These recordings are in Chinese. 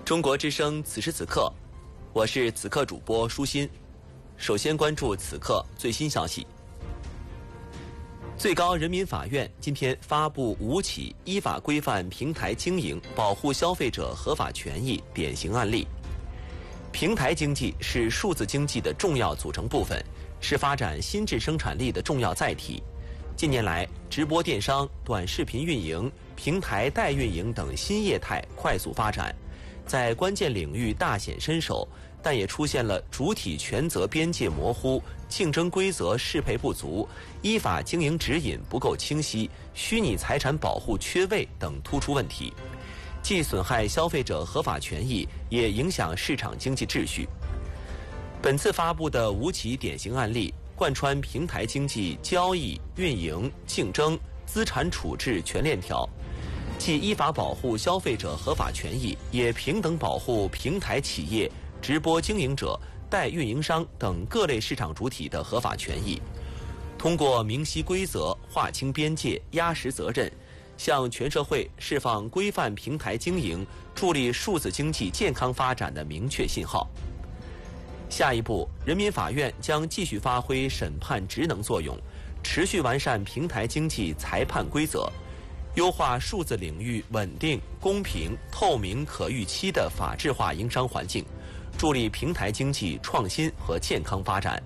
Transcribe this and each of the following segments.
中国之声此时此刻，我是此刻主播舒心。首先关注此刻最新消息。最高人民法院今天发布5起依法规范平台经营、保护消费者合法权益典型案例。平台经济是数字经济的重要组成部分，是发展新质生产力的重要载体。近年来，直播电商、短视频运营、平台代运营等新业态快速发展，在关键领域大显身手，但也出现了主体权责边界模糊、竞争规则适配不足、依法经营指引不够清晰、虚拟财产保护缺位等突出问题，既损害消费者合法权益，也影响市场经济秩序。本次发布的5起典型案例，贯穿平台经济交易、运营、竞争、资产处置全链条，既依法保护消费者合法权益，也平等保护平台企业、直播经营者、代运营商等各类市场主体的合法权益。通过明晰规则、划清边界、压实责任，向全社会释放规范平台经营、助力数字经济健康发展的明确信号。下一步，人民法院将继续发挥审判职能作用，持续完善平台经济裁判规则，优化数字领域稳定、公平、透明、可预期的法治化营商环境，助力平台经济创新和健康发展。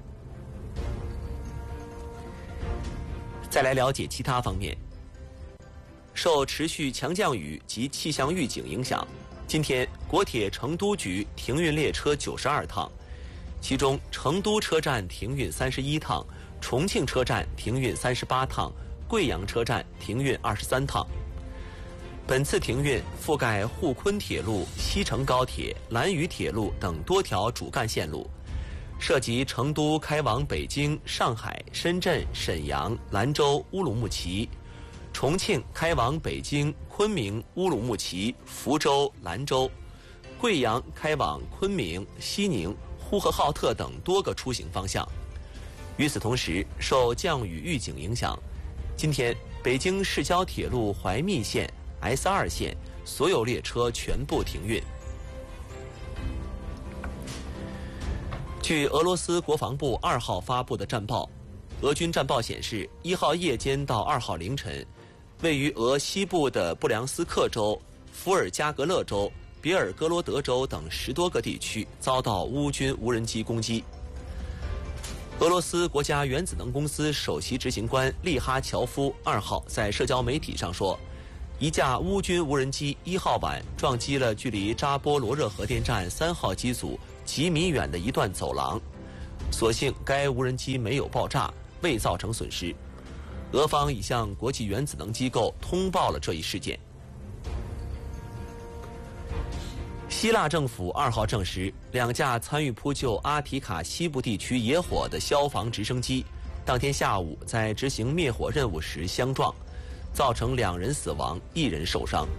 再来了解其他方面。受持续强降雨及气象预警影响，今天国铁成都局停运列车92趟，其中成都车站停运31趟，重庆车站停运38趟，贵阳车站停运23趟。本次停运覆盖沪昆铁路、西成高铁、兰渝铁路等多条主干线路，涉及成都开往北京、上海、深圳、沈阳、兰州、乌鲁木齐；重庆开往北京、昆明、乌鲁木齐、福州、兰州；贵阳开往昆明、西宁、呼和浩特等多个出行方向。与此同时，受降雨预警影响，今天北京市郊铁路怀密线、S2线所有列车全部停运。据俄罗斯国防部2号发布的战报，俄军战报显示，1号夜间到2号凌晨，位于俄西部的布良斯克州、伏尔加格勒州、别尔哥罗德州等10多个地区遭到乌军无人机攻击。俄罗斯国家原子能公司首席执行官利哈乔夫2号在社交媒体上说，一架乌军无人机1号晚撞击了距离扎波罗热核电站3号机组几米远的一段走廊，所幸该无人机没有爆炸，未造成损失。俄方已向国际原子能机构通报了这一事件。希腊政府2号证实，2架参与扑救阿提卡西部地区野火的消防直升机，当天下午在执行灭火任务时相撞，造成2人死亡，1人受伤。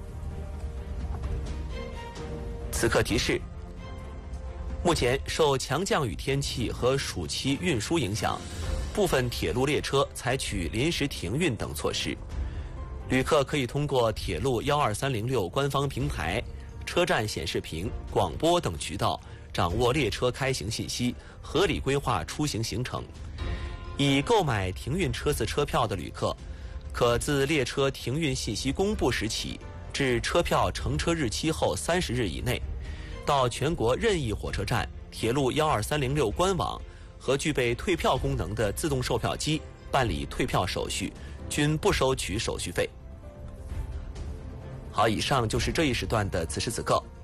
此刻提示：目前受强降雨天气和暑期运输影响，部分铁路列车采取临时停运等措施。旅客可以通过铁路12306官方平台、车站显示屏、广播等渠道掌握列车开行信息，合理规划出行行程。已购买停运车次车票的旅客，可自列车停运信息公布时起至车票乘车日期后30日以内，到全国任意火车站、铁路12306官网和具备退票功能的自动售票机办理退票手续，均不收取手续费。好，以上就是这一时段的此时此刻。